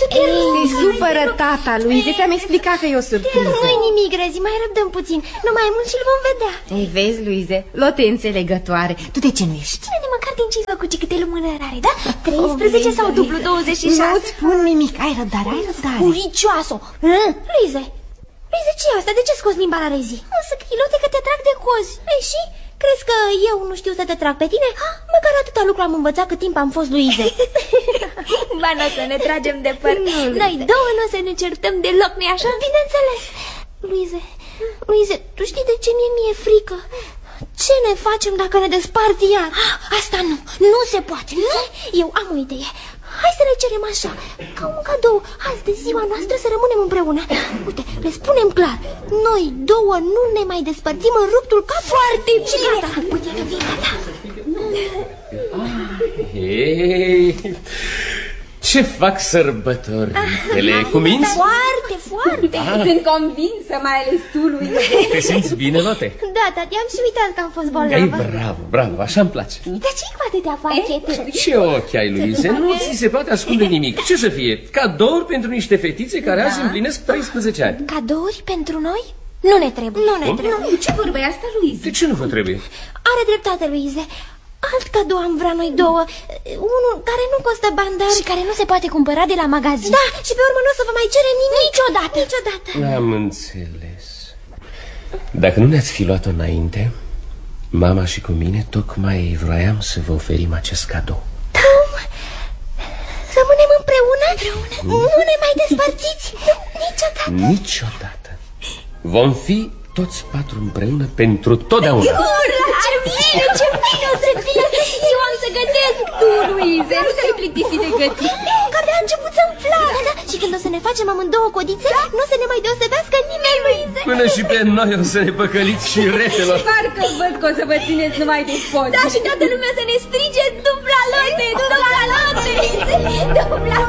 șmecher. Se supără tata, Luize, ți-am explicat că e o surpriză. Nu-i nimic, Rezi, mai răbdăm puțin. Nu mai mult și îl vom vedea. Ei, vezi, Luize, Lotte e înțelegătoare. Tu de ce nu ești? Spune-ne măcar din ce-i făcut și câte lumânări are, da? 13 sau dublu 26? Nu-ți spun nimic, ai răbdare, ai răbdare. Uricioasă. Luize, ce e asta? De ce scoți limba la Rezi? O să crii, Lotte, că te trag de cozi. Ei, și? Crezi că eu nu știu să te trag pe tine? Măcar atâta lucru am învățat cât timp am fost Luize. Ba, n-o să ne tragem de păr. Noi două nu o să ne certăm deloc, nu-i așa? Bineînțeles. Luize, tu știi de ce mi-e frică? Ce ne facem dacă ne despart iar? Asta nu se poate, nu? Eu am o idee. Hai să le cerem așa, ca un cadou. Azi de ziua noastră să rămânem împreună. Uite, le spunem clar, noi două nu ne mai despărțim în ruptul cap. Foarte bine. Uite că vine, da. Hei, ce fac sărbătorile? Cuminți? Foarte. Sunt convinsă, mai ales tu, Luize. Te simți bine, Lotte? Da, tati, am și uitat că am fost bolnavă. Ei, bravo, așa-mi place. Dar ce-i cu atâtea fachete? Ce ochi ai, Luize? Nu ți se poate ascunde nimic. Ce să fie? Cadouri pentru niște fetițe care azi împlinesc 13 ani. Cadouri pentru noi? Nu ne trebuie. Ce vorba e asta, Luize? De ce nu vă trebuie? Are dreptate, Luize. Alt cadou am vrea noi două. Unul care nu costă bani, dar... Și care nu se poate cumpăra de la magazin. Da, și pe urmă nu o să vă mai cerem nimic. Niciodată. Am înțeles. Dacă nu ne-ați fi luat-o înainte, mama și cu mine tocmai vroiam să vă oferim acest cadou. Rămânem împreună? Nu ne mai despărțiți? Niciodată. Vom fi toți patru împreună pentru totdeauna. Ce bine o să fie! Eu am să gătesc. Tu, Luize, nu te-ai plictisit de gătit. Că abia a început să-mi placă. Da, și când o să ne facem amândouă codițe, nu o să ne mai deosebească nimeni, Luize. Până și pe noi o să ne păcăliți și retelor. Parcă văd că o să vă țineți numai de poze. Da, și toată lumea să ne strige dubla Lotte, dubla